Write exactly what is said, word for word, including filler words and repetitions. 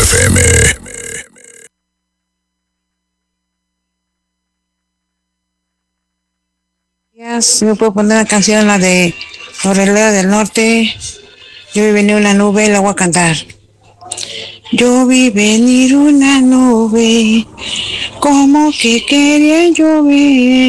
F M. Si me puedo poner una canción, la de Lorelea del Norte. Yo vi venir una nube, la voy a cantar. Yo vi venir una nube, como que quería llover.